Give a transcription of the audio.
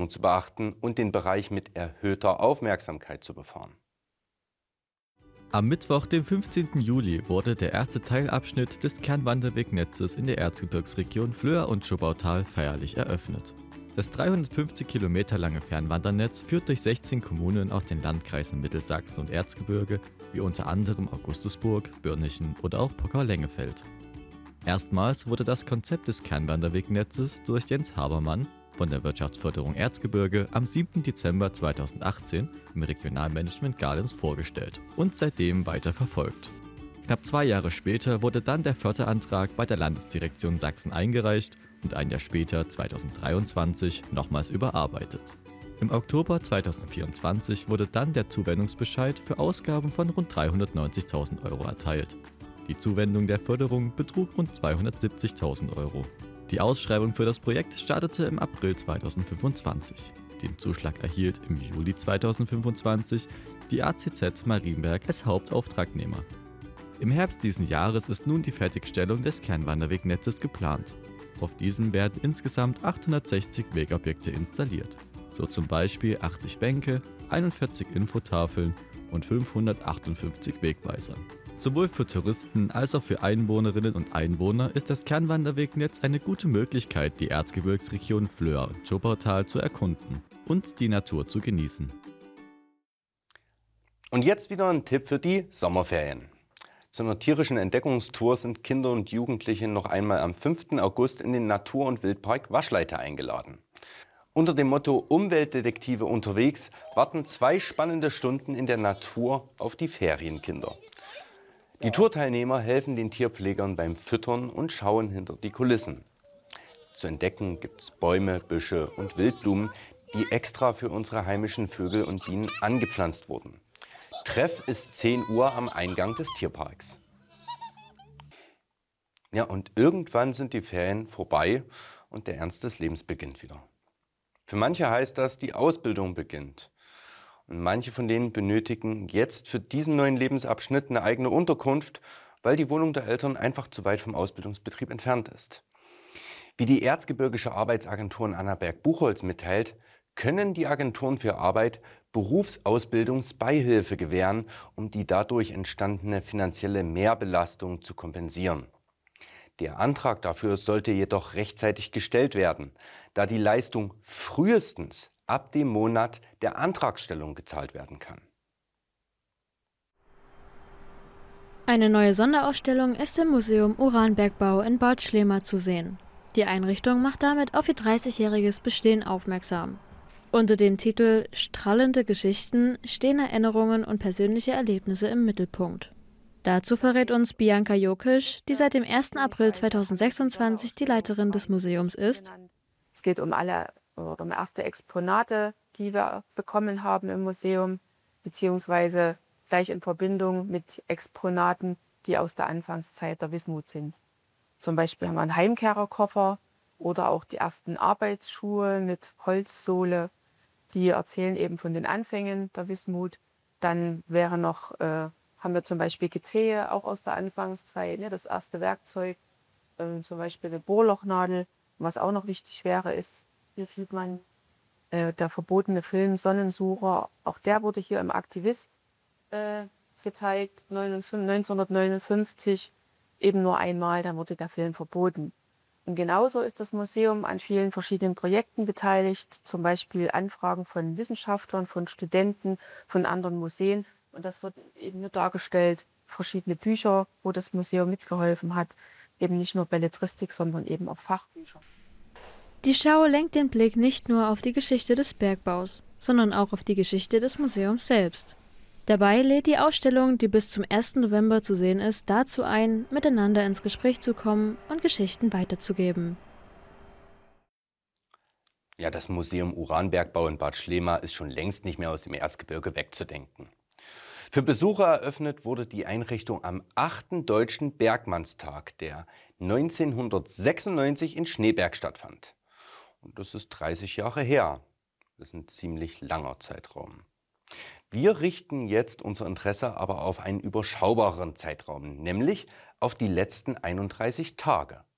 Umgebung zu beachten und den Bereich mit erhöhter Aufmerksamkeit zu befahren. Am Mittwoch, dem 15. Juli, wurde der erste Teilabschnitt des Kernwanderwegnetzes in der Erzgebirgsregion Flöa und Schobbautal feierlich eröffnet. Das 350 Kilometer lange Fernwandernetz führt durch 16 Kommunen aus den Landkreisen Mittelsachsen und Erzgebirge, wie unter anderem Augustusburg, Börnichen oder auch Pockau-Lengefeld. Erstmals wurde das Konzept des Kernwanderwegnetzes durch Jens Habermann von der Wirtschaftsförderung Erzgebirge am 7. Dezember 2018 im Regionalmanagement Gardens vorgestellt und seitdem weiter verfolgt. Knapp 2 Jahre später wurde dann der Förderantrag bei der Landesdirektion Sachsen eingereicht und ein Jahr später, 2023, nochmals überarbeitet. Im Oktober 2024 wurde dann der Zuwendungsbescheid für Ausgaben von rund 390.000 € erteilt. Die Zuwendung der Förderung betrug rund 270.000 €. Die Ausschreibung für das Projekt startete im April 2025. Den Zuschlag erhielt im Juli 2025 die ACZ Marienberg als Hauptauftragnehmer. Im Herbst diesen Jahres ist nun die Fertigstellung des Kernwanderwegnetzes geplant. Auf diesem werden insgesamt 860 Wegobjekte installiert, so zum Beispiel 80 Bänke, 41 Infotafeln und 558 Wegweiser. Sowohl für Touristen als auch für Einwohnerinnen und Einwohner ist das Kernwanderwegnetz eine gute Möglichkeit, die Erzgebirgsregion Flöa und Schobbautal zu erkunden und die Natur zu genießen. Und jetzt wieder ein Tipp für die Sommerferien. Zu einer tierischen Entdeckungstour sind Kinder und Jugendliche noch einmal am 5. August in den Natur- und Wildpark Waschleite eingeladen. Unter dem Motto Umweltdetektive unterwegs warten 2 spannende Stunden in der Natur auf die Ferienkinder. Die Tourteilnehmer helfen den Tierpflegern beim Füttern und schauen hinter die Kulissen. Zu entdecken gibt es Bäume, Büsche und Wildblumen, die extra für unsere heimischen Vögel und Bienen angepflanzt wurden. Treff ist 10 Uhr am Eingang des Tierparks. Ja, und irgendwann sind die Ferien vorbei und der Ernst des Lebens beginnt wieder. Für manche heißt das, die Ausbildung beginnt. Und manche von denen benötigen jetzt für diesen neuen Lebensabschnitt eine eigene Unterkunft, weil die Wohnung der Eltern einfach zu weit vom Ausbildungsbetrieb entfernt ist. Wie die Erzgebirgische Arbeitsagentur in Annaberg-Buchholz mitteilt, können die Agenturen für Arbeit Berufsausbildungsbeihilfe gewähren, um die dadurch entstandene finanzielle Mehrbelastung zu kompensieren. Der Antrag dafür sollte jedoch rechtzeitig gestellt werden, da die Leistung frühestens ab dem Monat der Antragstellung gezahlt werden kann. Eine neue Sonderausstellung ist im Museum Uranbergbau in Bad Schlema zu sehen. Die Einrichtung macht damit auf ihr 30-jähriges Bestehen aufmerksam. Unter dem Titel »Strahlende Geschichten« stehen Erinnerungen und persönliche Erlebnisse im Mittelpunkt. Dazu verrät uns Bianca Jokisch, die seit dem 1. April 2026 die Leiterin des Museums ist. Es geht um erste Exponate, die wir bekommen haben im Museum, beziehungsweise gleich in Verbindung mit Exponaten, die aus der Anfangszeit der Wismut sind. Zum Beispiel haben wir einen Heimkehrerkoffer oder auch die ersten Arbeitsschuhe mit Holzsohle. Die erzählen eben von den Anfängen der Wismut. Dann haben wir zum Beispiel Gezehe, auch aus der Anfangszeit, ne, das erste Werkzeug, zum Beispiel eine Bohrlochnadel. Was auch noch wichtig wäre, ist, hier sieht man der verbotene Film Sonnensucher. Auch der wurde hier im Aktivist gezeigt, 1959, eben nur einmal, dann wurde der Film verboten. Und genauso ist das Museum an vielen verschiedenen Projekten beteiligt, zum Beispiel Anfragen von Wissenschaftlern, von Studenten, von anderen Museen. Und das wird eben hier dargestellt, verschiedene Bücher, wo das Museum mitgeholfen hat. Eben nicht nur Belletristik, sondern eben auch Fachbücher. Die Schau lenkt den Blick nicht nur auf die Geschichte des Bergbaus, sondern auch auf die Geschichte des Museums selbst. Dabei lädt die Ausstellung, die bis zum 1. November zu sehen ist, dazu ein, miteinander ins Gespräch zu kommen und Geschichten weiterzugeben. Ja, das Museum Uranbergbau in Bad Schlema ist schon längst nicht mehr aus dem Erzgebirge wegzudenken. Für Besucher eröffnet wurde die Einrichtung am 8. Deutschen Bergmannstag, der 1996 in Schneeberg stattfand. Und das ist 30 Jahre her. Das ist ein ziemlich langer Zeitraum. Wir richten jetzt unser Interesse aber auf einen überschaubareren Zeitraum, nämlich auf die letzten 31 Tage.